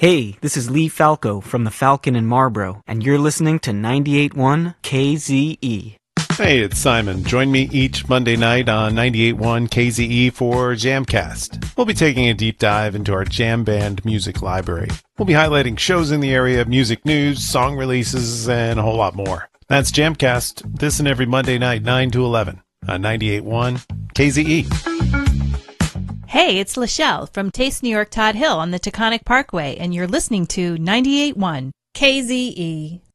Hey, this is Lee Falco from the Falcon in Marlboro, and you're listening to 98.1 KZE. Hey, it's Simon. Join me each Monday night on 98.1 KZE for Jamcast. We'll be taking a deep dive into our jam band music library. We'll be highlighting shows in the area, music news, song releases, and a whole lot more. That's Jamcast, this and every Monday night, 9 to 11 on 98.1 KZE. Hey, it's Lachelle from Taste New York Todd Hill on the Taconic Parkway, and you're listening to 98.1 KZE.